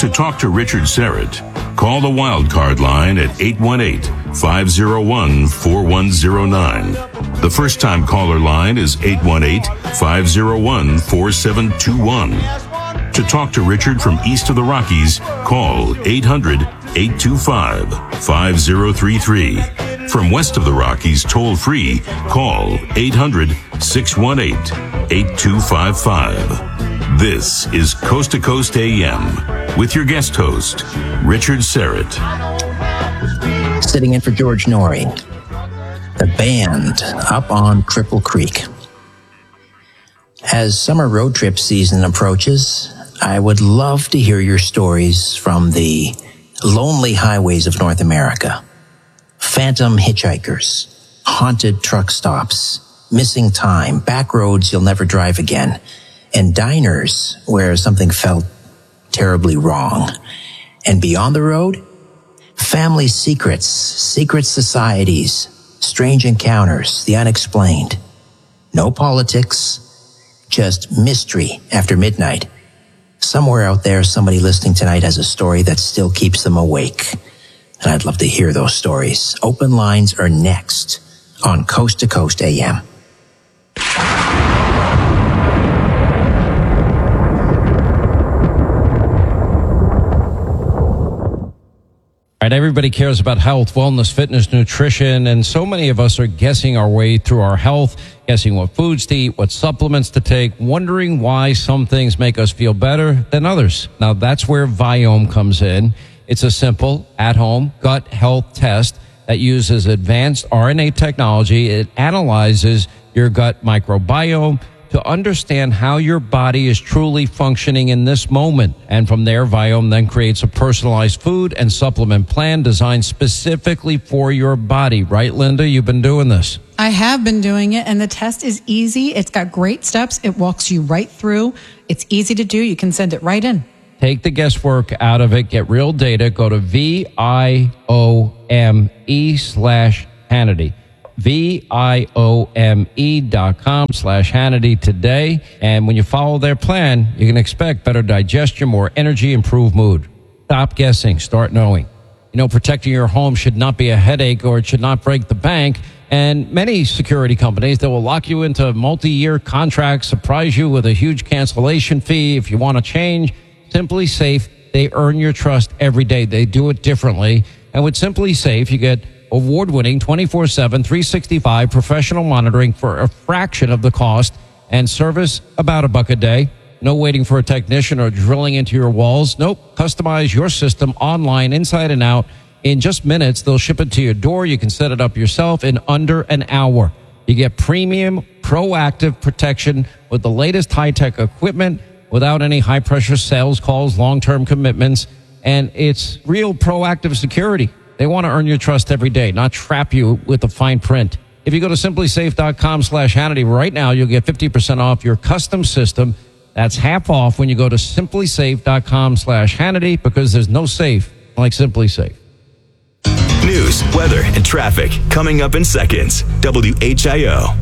To talk to Richard Serrett, call the Wildcard line at 818-501-4109. The first-time caller line is 818-501-4721. To talk to Richard from east of the Rockies, call 800-825-5033. From west of the Rockies, toll-free, call 800-618-8255. This is Coast to Coast AM with your guest host, Richard Serrett. Sitting in for George Norrie, the band up on Cripple Creek. As summer road trip season approaches, I would love to hear your stories from the lonely highways of North America. Phantom hitchhikers, haunted truck stops, missing time, back roads you'll never drive again, and diners where something felt terribly wrong. And beyond the road, family secrets, secret societies, strange encounters, the unexplained. No politics, just mystery after midnight. Somewhere out there, somebody listening tonight has a story that still keeps them awake. And I'd love to hear those stories. Open lines are next on Coast to Coast AM. All right, everybody cares about health, wellness, fitness, nutrition, and so many of us are guessing our way through our health, guessing what foods to eat, what supplements to take, wondering why some things make us feel better than others. Now, that's where Viome comes in. It's a simple, at-home gut health test that uses advanced RNA technology. It analyzes your gut microbiome to understand how your body is truly functioning in this moment. And from there, Viome then creates a personalized food and supplement plan designed specifically for your body. Right, Linda? You've been doing this. I have been doing it, and the test is easy. It's got great steps. It walks you right through. It's easy to do. You can send it right in. Take the guesswork out of it. Get real data. Go to VIOME/Hannity. VIOME.com/Hannity today. And when you follow their plan, you can expect better digestion, more energy, improved mood. Stop guessing. Start knowing. You know, protecting your home should not be a headache, or it should not break the bank. And many security companies, they will lock you into multi-year contracts, surprise you with a huge cancellation fee if you want to change. Simply Safe, they earn your trust every day. They do it differently. And with Simply Safe, you get award-winning 24/7, 365 professional monitoring for a fraction of the cost and service about $1 a day. No waiting for a technician or drilling into your walls. Nope. Customize your system online, inside and out. In just minutes, they'll ship it to your door. You can set it up yourself in under an hour. You get premium, proactive protection with the latest high-tech equipment without any high-pressure sales calls, long-term commitments, and it's real proactive security. They want to earn your trust every day, not trap you with the fine print. If you go to simplysafe.com/Hannity right now, you'll get 50% off your custom system. That's half off when you go to simplysafe.com/Hannity, because there's no safe like Simply Safe. News, weather, and traffic coming up in seconds. WHIO.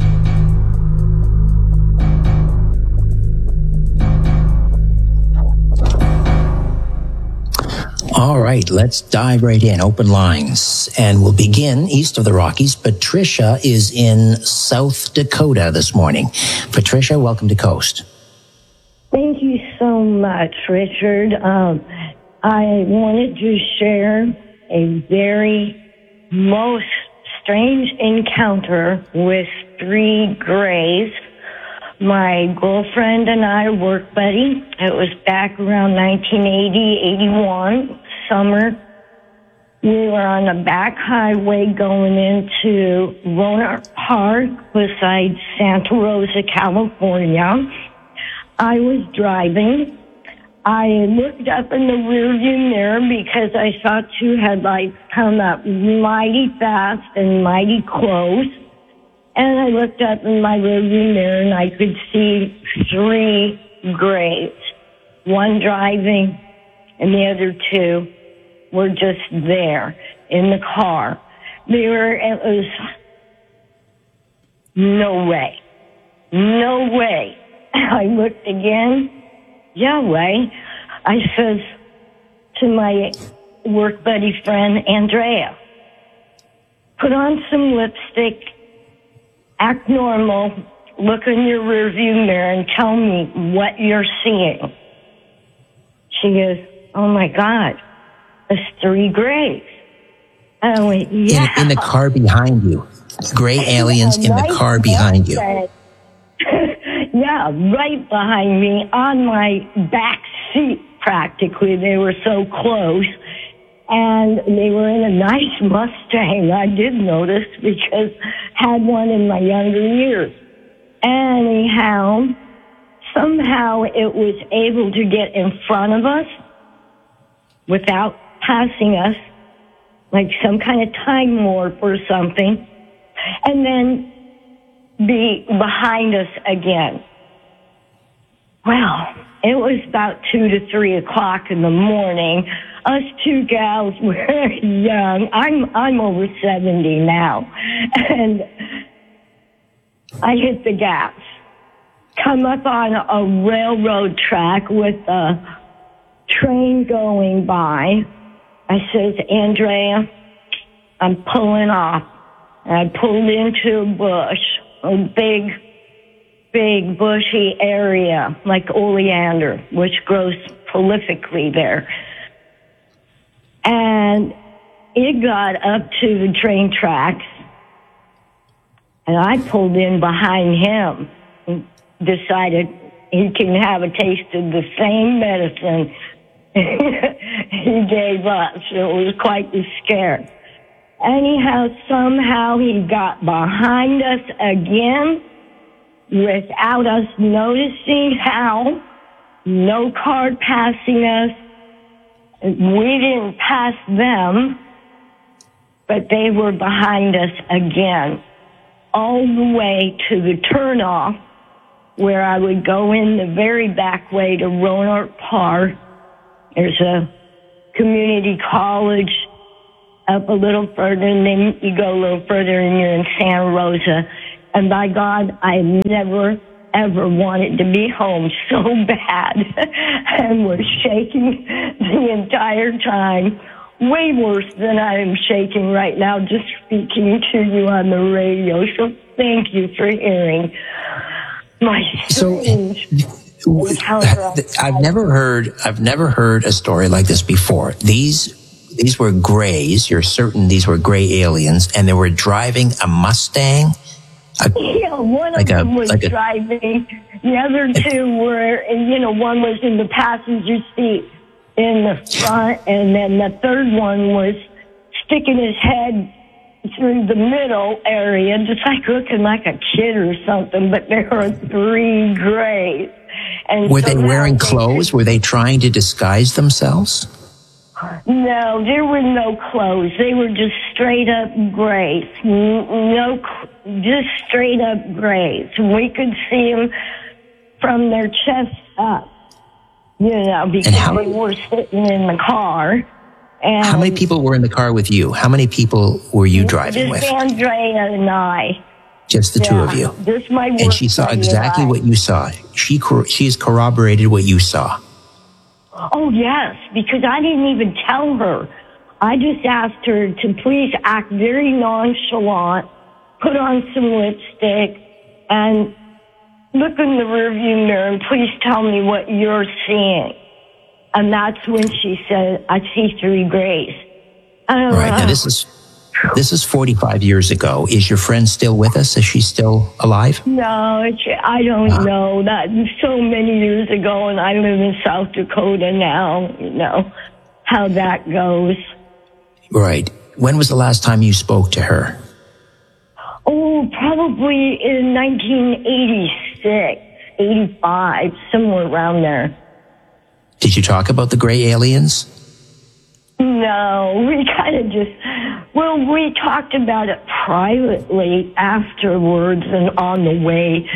All right, let's dive right in. Open lines. And we'll begin east of the Rockies. Patricia is in South Dakota this morning. Patricia, welcome to Coast. Thank you so much, Richard. I wanted to share a very most strange encounter with 3 grays. My girlfriend and I, work buddy, it was back around 1980, 81, summer. We were on a back highway going into Rohnert Park beside Santa Rosa, California. I was driving. I looked up in the rearview mirror because I saw 2 headlights come up mighty fast and mighty close. And I looked up in my rearview mirror and I could see 3 grays. 1 driving and the other 2 were just there in the car. It was no way. No way. I looked again. Yeah, way. I says, to my work buddy friend, Andrea. Put on some lipstick, act normal, look in your rearview mirror and tell me what you're seeing. She goes, oh my God, there's 3 grays. I went, yeah. In the car behind you. Gray aliens in the car behind you. Yeah, right behind me on my back seat practically. They were so close. And they were in a nice Mustang, I did notice, because I had one in my younger years. Anyhow, somehow it was able to get in front of us without passing us, like some kind of time warp or something, and then be behind us again. Well, it was about 2 to 3 o'clock in the morning. Us 2 gals were young. I'm over 70 now. And I hit the gas. Come up on a railroad track with a train going by. I says, Andrea, I'm pulling off. And I pulled into a bush, a big bushy area like oleander, which grows prolifically there. And it got up to the train tracks, and I pulled in behind him and decided he can have a taste of the same medicine he gave us. It was quite the scare. Anyhow, somehow he got behind us again without us noticing how. No car passing us. We didn't pass them, but they were behind us again, all the way to the turnoff where I would go in the very back way to Roanoke Park. There's a community college up a little further, and then you go a little further and you're in Santa Rosa. And by God, I never, ever wanted to be home so bad and was shaking the entire time, way worse than I am shaking right now just speaking to you on the radio. So thank you for hearing my strange encounter. I've never heard a story like this before. These were grays. You're certain these were gray aliens, and they were driving a Mustang. One of them was driving. The other 2 were, one was in the passenger seat in the front, and then the third one was sticking his head through the middle area, just like looking like a kid or something, but there were 3 grays. And were they wearing clothes? Were they trying to disguise themselves? No, there were no clothes. They were just straight up grays. Just straight up grays. We could see them from their chest up, because they were sitting in the car. And how many people were in the car with you? How many people were you driving with? Just Andrea and I. Just the 2 of you. Just my work and she saw exactly what you saw. She's corroborated what you saw. Oh, yes, because I didn't even tell her. I just asked her to please act very nonchalant, put on some lipstick, and look in the rearview mirror and please tell me what you're seeing. And that's when she said, I see 3 grays. Right, now this is 45 years ago. Is your friend still with us? Is she still alive? No, I don't know. That was so many years ago, and I live in South Dakota now. You know how that goes. Right. When was the last time you spoke to her? Oh, probably in 1986, 85, somewhere around there. Did you talk about the gray aliens? No, we kind of we talked about it privately afterwards and on the way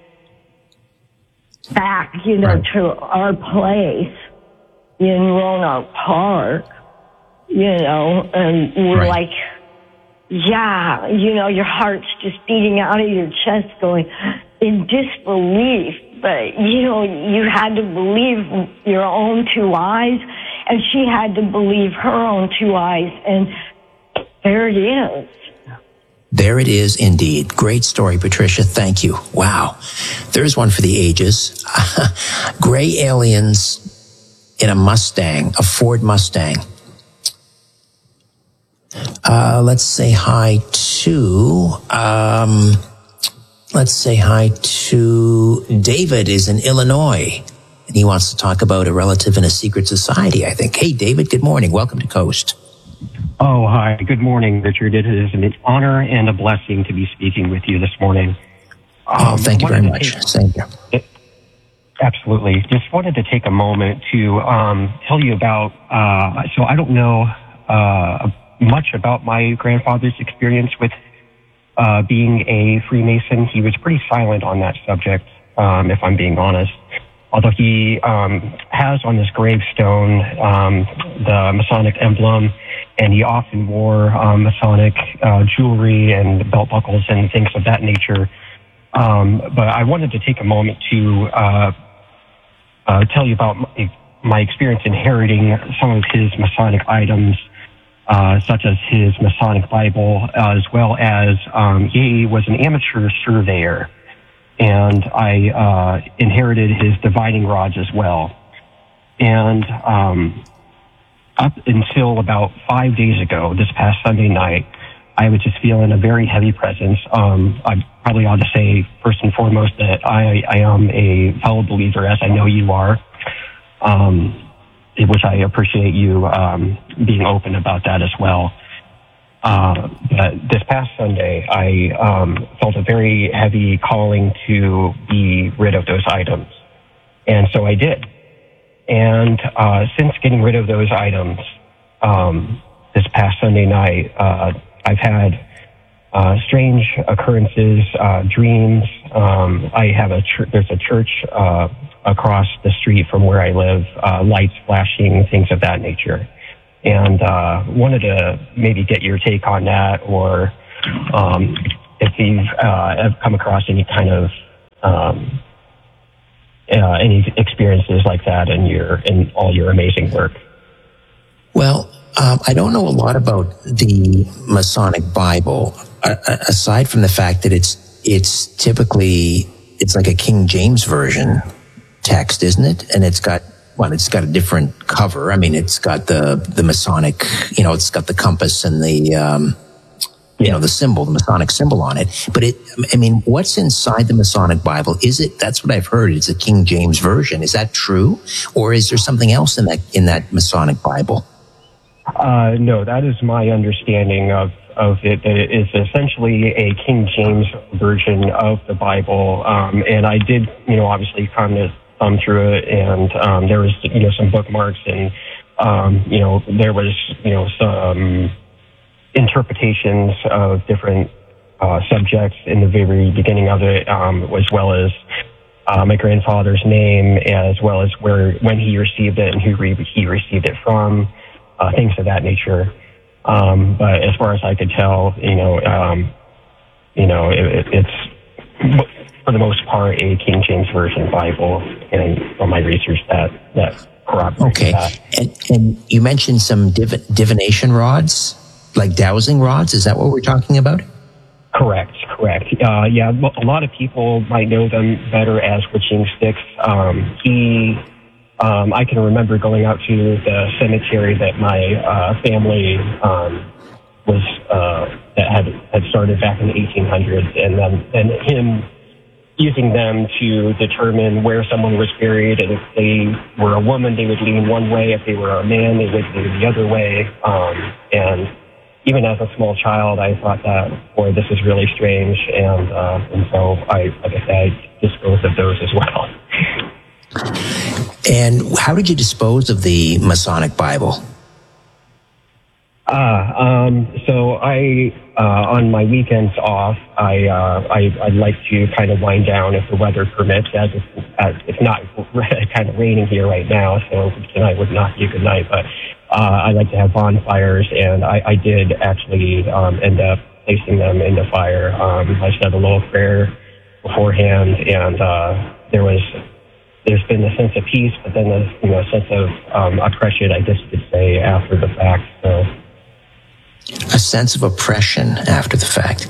back, to our place in Roanoke Park, and we're like, yeah, your heart's just beating out of your chest going in disbelief. But, you had to believe your own 2 eyes. and she had to believe her own two eyes, and there it is. There it is indeed. Great story, Patricia. Thank you. Wow. There's one for the ages. Gray aliens in a Mustang, a Ford Mustang. Let's say hi to David is in Illinois, and he wants to talk about a relative in a secret society, I think. Hey, David, good morning. Welcome to Coast. Oh, hi. Good morning, Richard. It is an honor and a blessing to be speaking with you this morning. Thank you very much. Thank you. Absolutely. Just wanted to take a moment to tell you about, so I don't know much about my grandfather's experience with being a Freemason. He was pretty silent on that subject, if I'm being honest. Although he has on his gravestone the Masonic emblem, and he often wore Masonic jewelry and belt buckles and things of that nature. But I wanted to take a moment to tell you about my experience inheriting some of his Masonic items, such as his Masonic Bible, as well as he was an amateur surveyor, and I inherited his divining rods as well. And up until about 5 days ago, this past Sunday night, I was just feeling a very heavy presence. I probably ought to say, first and foremost, that I am a fellow believer, as I know you are, which I appreciate you being open about that as well. But this past Sunday, I felt a very heavy calling to be rid of those items. And so I did. And since getting rid of those items this past Sunday night, I've had strange occurrences, dreams. I have there's a church across the street from where I live, lights flashing, things of that nature. And wanted to maybe get your take on that, or if you've ever come across any kind of any experiences like that in all your amazing work. Well, I don't know a lot about the Masonic Bible, aside from the fact that it's typically like a King James Version text, isn't it? And it's got a different cover. I mean, it's got the Masonic, it's got the compass and the the symbol, the Masonic symbol on it. But what's inside the Masonic Bible? That's what I've heard. It's a King James Version. Is that true? Or is there something else in that Masonic Bible? No, that is my understanding of it. It is essentially a King James version of the Bible. And I did, obviously kind of thumb through it, and there was, some bookmarks, and, there was, some interpretations of different subjects in the very beginning of it, as well as my grandfather's name, as well as when he received it and who he received it from, things of that nature. But as far as I could tell, it's for the most part a King James Version Bible, and from my research that corroborates that. And you mentioned some divination rods, like dowsing rods. Is that what we're talking about? Correct. A lot of people might know them better as witching sticks. I can remember going out to the cemetery that my family that had started back in the 1800s, and him using them to determine where someone was buried. And if they were a woman, they would lean one way. If they were a man, they would lean the other way. And even as a small child, I thought that, boy, this is really strange. And so I disposed of those as well. And how did you dispose of the Masonic Bible? So I, on my weekends off, I like to kind of wind down if the weather permits, as it's not kind of raining here right now, so tonight would not be a good night, but I like to have bonfires, and I did actually end up placing them in the fire. I said a little prayer beforehand, and there was there's been a sense of peace, but then a sense of oppression, I guess you could say, after the fact. So, a sense of oppression after the fact.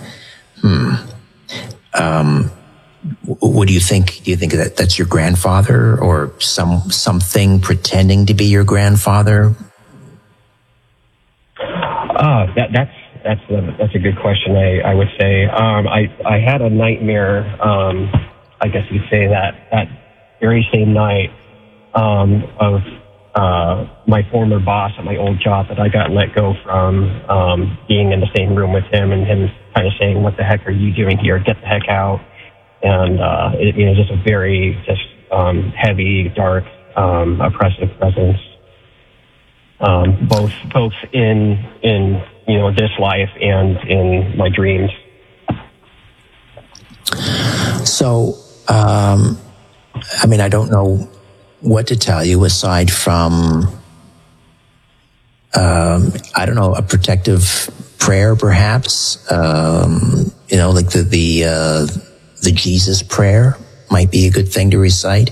What do you think? Do you think that that's your grandfather, or something pretending to be your grandfather? That's a good question. I would say I had a nightmare. I guess you could say that very same night of my former boss at my old job that I got let go from, being in the same room with him and him kind of saying, "What the heck are you doing here? Get the heck out!" And just a very heavy, dark, oppressive presence. Both in this life and in my dreams. So, I don't know what to tell you aside from, a protective prayer, perhaps. Like the Jesus prayer might be a good thing to recite.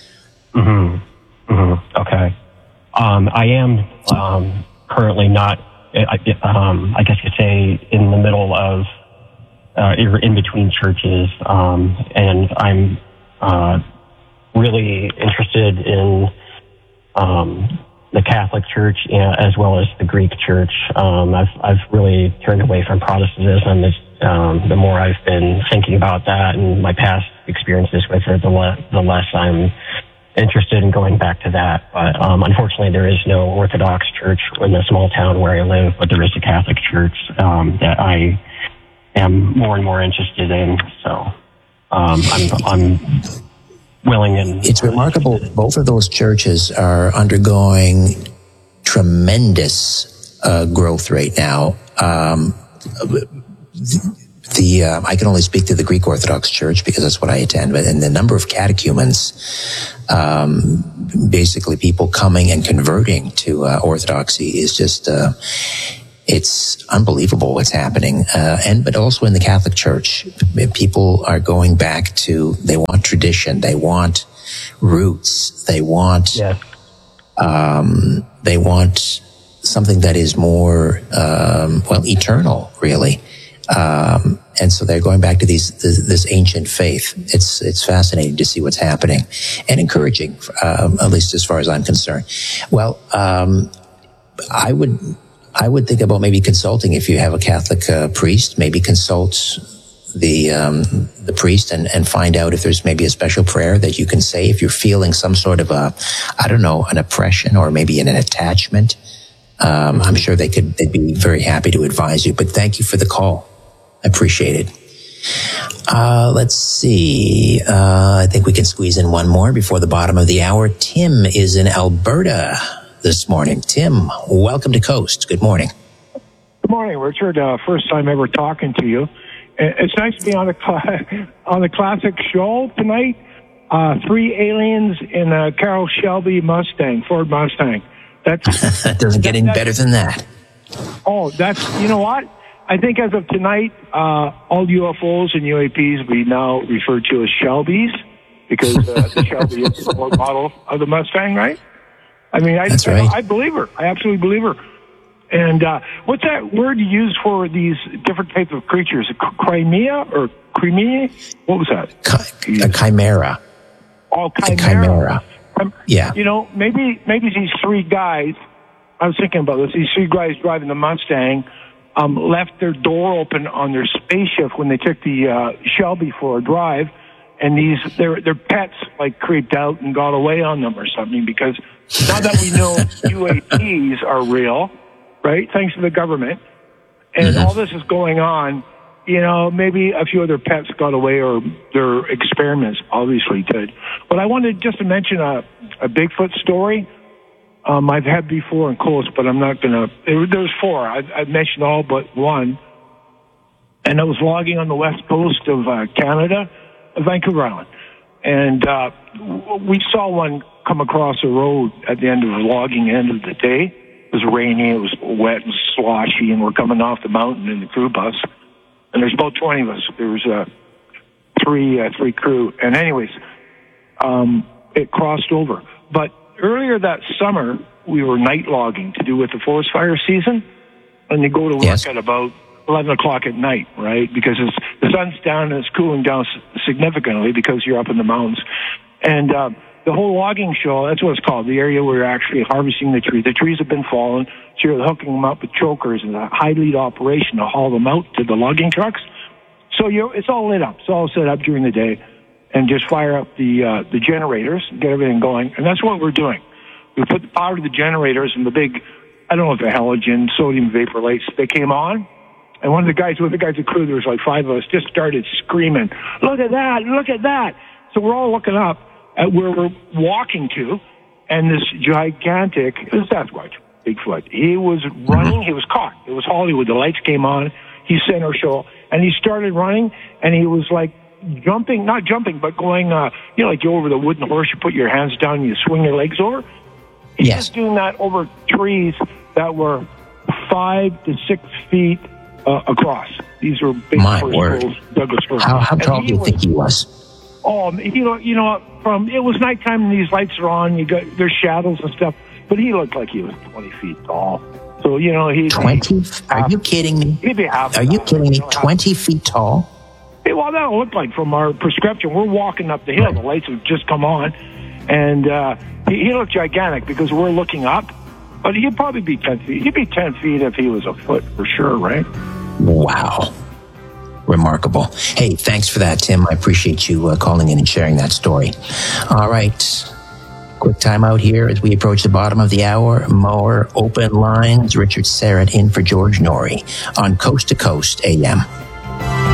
Okay. I am currently not, I guess you could say, in the middle of, in between churches, and I'm really interested in the Catholic Church as well as the Greek Church. I've really turned away from Protestantism. The more I've been thinking about that and my past experiences with it, the less I'm interested in going back to that. But unfortunately, there is no Orthodox church in the small town where I live, but there is a Catholic church that I am more and more interested in. So I'm willing and... It's remarkable. Both of those churches are undergoing tremendous growth right now. I can only speak to the Greek Orthodox Church because that's what I attend, but and the number of catechumens, basically people coming and converting to Orthodoxy is just, it's unbelievable what's happening. But also in the Catholic Church, people are going back to, they want tradition, they want roots, they want, they want something that is more, eternal, really. And so they're going back to this ancient faith. It's fascinating to see what's happening and encouraging, at least as far as I'm concerned. Well, I would think about maybe consulting if you have a Catholic priest, maybe consult the priest and find out if there's maybe a special prayer that you can say if you're feeling some sort of an oppression or maybe an attachment. I'm sure they'd be very happy to advise you, but thank you for the call. I appreciate it. Let's see. I think we can squeeze in one more before the bottom of the hour. Tim is in Alberta this morning. Tim, welcome to Coast. Good morning. Good morning, Richard. First time ever talking to you. It's nice to be on the classic show tonight. 3 aliens in a Carroll Shelby Mustang, Ford Mustang. That doesn't get any better than that. Oh, you know what? I think as of tonight, all UFOs and UAPs we now refer to as Shelbys because the Shelby is the Ford model of the Mustang, right? I mean, That's right. I believe her. I absolutely believe her. And what's that word you use for these different types of creatures? Crimea or Crimea? What was that? A chimera. Oh, chimera. A chimera. Yeah. Maybe these 3 guys, I was thinking about this, these 3 guys driving the Mustang left their door open on their spaceship when they took the Shelby for a drive, and their pets creeped out and got away on them or something, because now that we know UAPs are real, right, thanks to the government, and all this is going on, maybe a few other pets got away or their experiments obviously did. But I wanted just to mention a Bigfoot story. I've had before in Coast, but I'm not going to... There's 4. I've mentioned all but one. And I was logging on the west coast of Canada, Vancouver Island. And we saw one come across the road at the end of the logging end of the day. It was rainy, it was wet and sloshy, and we're coming off the mountain in the crew bus. And there's about 20 of us. There was three crew. And anyways... it crossed over. But earlier that summer, we were night logging to do with the forest fire season, and you go to work at about 11 o'clock at night, right? Because the sun's down and it's cooling down significantly because you're up in the mountains. And the whole logging show, that's what it's called, the area where you're actually harvesting the trees. The trees have been fallen, so you're hooking them up with chokers and a high lead operation to haul them out to the logging trucks. So it's all lit up. It's all set up during the day, and just fire up the generators, get everything going. And that's what we're doing. We put the power to the generators and the big, I don't know if they're halogen, sodium vapor lights, they came on. And one of the guys at the crew, there was like 5 of us, just started screaming, look at that, look at that. So we're all looking up at where we're walking to, and this gigantic, it was Sasquatch, Bigfoot. He was running, he was caught. It was Hollywood, the lights came on, he center show, and he started running, and he was like jumping, not jumping, but going, like you over the wooden horse, you put your hands down and you swing your legs over. He was doing that over trees that were 5 to 6 feet across. These were big Douglas firs. How tall do you think he was? Oh, it was nighttime and these lights are on. There's shadows and stuff, but he looked like he was 20 feet tall. So 20. Are you kidding me? He'd be half. Are you kidding me? 20 feet tall? Well, that looked like from our prescription. We're walking up the hill. The lights have just come on, and he looked gigantic because we're looking up. But he'd probably be 10 feet. He'd be 10 feet if he was a foot for sure, right? Wow. Remarkable. Hey, thanks for that, Tim. I appreciate you calling in and sharing that story. All right. Quick time out here as we approach the bottom of the hour. More open lines. Richard Syrett in for George Noory on Coast to Coast AM.